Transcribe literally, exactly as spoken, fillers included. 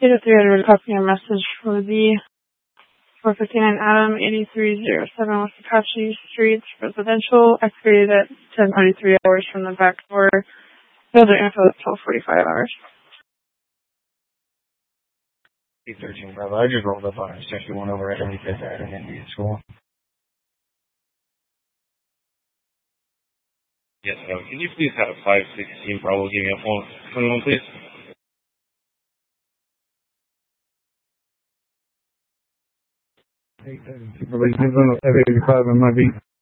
Data three hundred copy a message for the four fifty-nine Adam, eighty-three oh seven West Apache Street, residential, excavated at ten thirty-three hours from the back door. Builder info at twelve forty-five hours. eight thirteen, brother. I just rolled up on it. Actually went over at seventy-fifth Avenue in Indian School. Yes, no. Can you please have five sixteen Bravo give me a phone twenty-one, please? eight thirty. Everybody's moving up. F eighty-five on my beat.